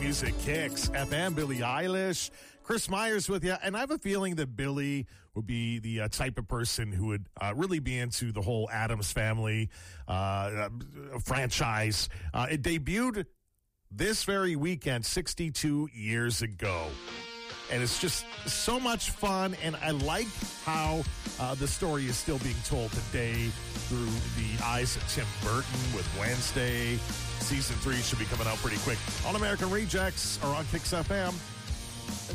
music. Kicks FM, Billie Eilish, Chris Myers with you. And I have a feeling that Billie would be the type of person who would really be into the whole Addams Family franchise. It debuted this very weekend, 62 years ago. And it's just so much fun, and I like how the story is still being told today through the eyes of Tim Burton with Wednesday. Season 3 should be coming out pretty quick. All American Rejects are on Kicks FM.